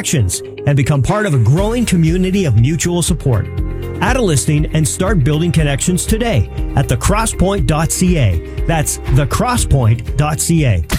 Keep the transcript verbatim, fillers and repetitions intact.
Actions and become part of a growing community of mutual support. Add a listing and start building connections today at the crosspoint dot c a. That's the crosspoint dot c a.